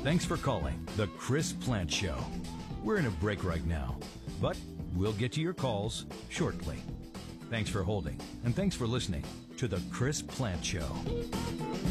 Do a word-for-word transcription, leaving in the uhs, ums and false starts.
Thanks for calling The Chris Plant Show. We're in a break right now, but we'll get to your calls shortly. Thanks for holding, and thanks for listening to The Chris Plant Show.